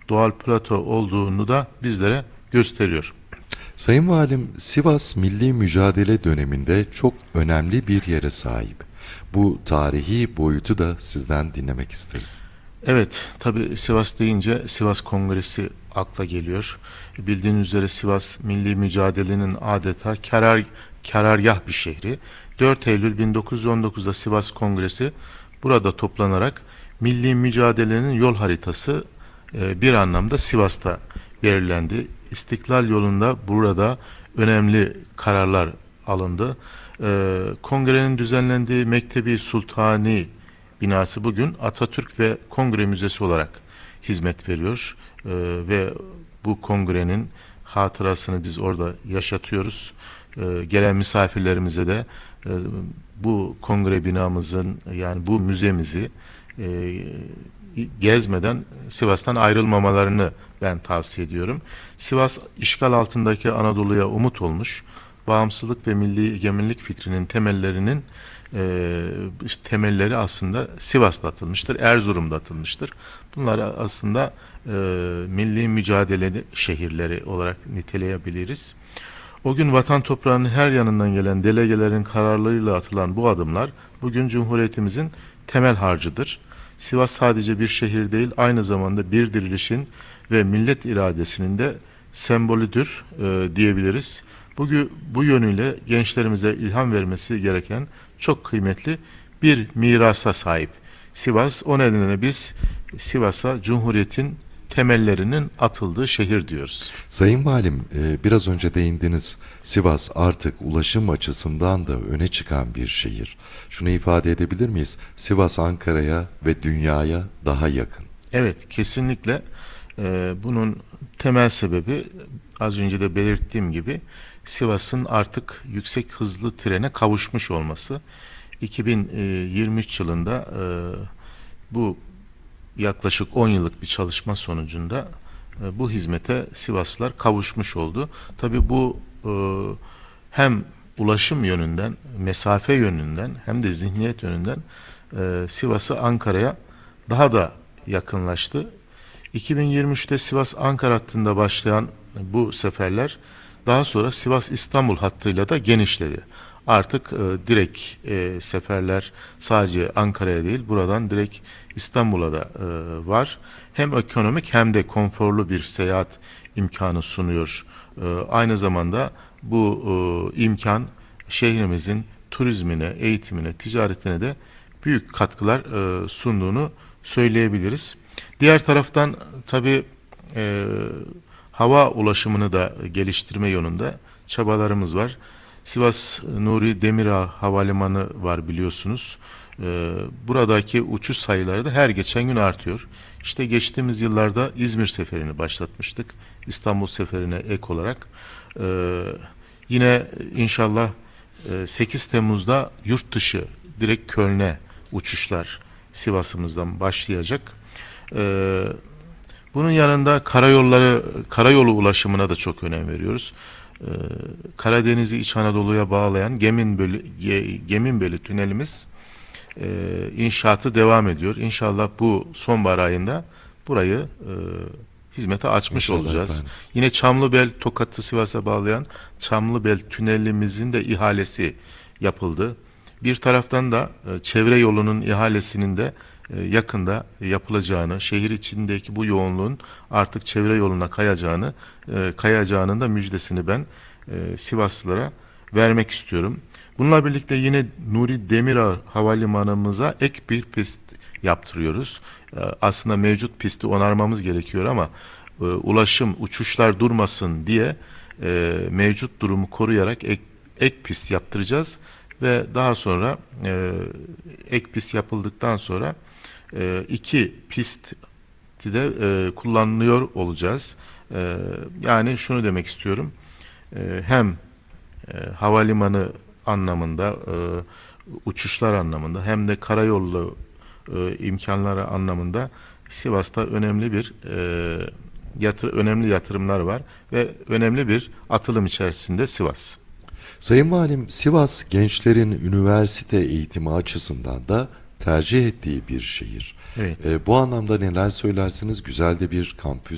doğal plato olduğunu da bizlere gösteriyor. Sayın Valim, Sivas milli mücadele döneminde çok önemli bir yere sahip. Bu tarihi boyutu da sizden dinlemek isteriz. Evet, tabii Sivas deyince Sivas Kongresi akla geliyor. Bildiğiniz üzere Sivas milli mücadelenin adeta karargah bir şehri. 4 Eylül 1919'da Sivas Kongresi burada toplanarak milli mücadelenin yol haritası bir anlamda Sivas'ta belirlendi. İstiklal yolunda burada önemli kararlar alındı. Kongrenin düzenlendiği Mektebi Sultani binası bugün Atatürk ve Kongre Müzesi olarak hizmet veriyor. Ve bu kongrenin hatırasını biz orada yaşatıyoruz. Gelen misafirlerimize de bu kongre binamızın, yani bu müzemizi gezmeden Sivas'tan ayrılmamalarını ben tavsiye ediyorum. Sivas işgal altındaki Anadolu'ya umut olmuş. Bağımsızlık ve milli egemenlik fikrinin temelleri aslında Sivas'ta atılmıştır, Erzurum'da atılmıştır. Bunlar aslında milli mücadele şehirleri olarak niteleyebiliriz. O gün vatan toprağının her yanından gelen delegelerin kararlarıyla atılan bu adımlar bugün Cumhuriyetimizin temel harcıdır. Sivas sadece bir şehir değil, aynı zamanda bir dirilişin ve millet iradesinin de sembolüdür diyebiliriz. Bugün bu yönüyle gençlerimize ilham vermesi gereken çok kıymetli bir mirasa sahip Sivas. O nedenle biz Sivas'a Cumhuriyet'in temellerinin atıldığı şehir diyoruz. Sayın Valim, biraz önce değindiniz. Sivas artık ulaşım açısından da öne çıkan bir şehir. Şunu ifade edebilir miyiz? Sivas Ankara'ya ve dünyaya daha yakın. Evet, kesinlikle. Bunun temel sebebi az önce de belirttiğim gibi Sivas'ın artık yüksek hızlı trene kavuşmuş olması. 2023 yılında bu yaklaşık 10 yıllık bir çalışma sonucunda bu hizmete Sivaslılar kavuşmuş oldu. Tabii bu hem ulaşım yönünden, mesafe yönünden hem de zihniyet yönünden Sivas'ı Ankara'ya daha da yakınlaştı. 2023'te Sivas-Ankara hattında başlayan bu seferler daha sonra Sivas-İstanbul hattıyla da genişledi. Artık direkt seferler sadece Ankara'ya değil, buradan direkt İstanbul'a da var. Hem ekonomik hem de konforlu bir seyahat imkanı sunuyor. Aynı zamanda bu imkan şehrimizin turizmine, eğitimine, ticaretine de büyük katkılar sunduğunu söyleyebiliriz. Diğer taraftan tabii hava ulaşımını da geliştirme yönünde çabalarımız var. Sivas Nuri Demirağ Havalimanı var biliyorsunuz. Buradaki uçuş sayıları da her geçen gün artıyor. İşte geçtiğimiz yıllarda İzmir seferini başlatmıştık. İstanbul seferine ek olarak. Yine inşallah 8 Temmuz'da yurt dışı direkt Köln'e uçuşlar Sivas'ımızdan başlayacak. Bunun yanında karayolu ulaşımına da çok önem veriyoruz. Karadeniz'i İç Anadolu'ya bağlayan Geminbeli tünelimiz inşaatı devam ediyor. İnşallah bu sonbahar ayında burayı hizmete açmış İnşallah olacağız. efendim. Yine Çamlıbel Tokat'ı Sivas'a bağlayan Çamlıbel tünelimizin de ihalesi yapıldı. Bir taraftan da çevre yolunun ihalesinin de yakında yapılacağını, şehir içindeki bu yoğunluğun artık çevre yoluna kayacağının da müjdesini ben Sivaslılara vermek istiyorum. Bununla birlikte yine Nuri Demirağ Havalimanımıza ek bir pist yaptırıyoruz. Aslında mevcut pisti onarmamız gerekiyor ama uçuşlar durmasın diye mevcut durumu koruyarak ek pist yaptıracağız ve daha sonra ek pist yapıldıktan sonra iki pist de kullanılıyor olacağız. Yani şunu demek istiyorum. Hem havalimanı anlamında, uçuşlar anlamında hem de karayolu imkanları anlamında Sivas'ta önemli yatırımlar var ve önemli bir atılım içerisinde Sivas. Sayın Valim, Sivas gençlerin üniversite eğitimi açısından da tercih ettiği bir şehir. Evet. Bu anlamda neler söylersiniz? Güzel de bir kampüs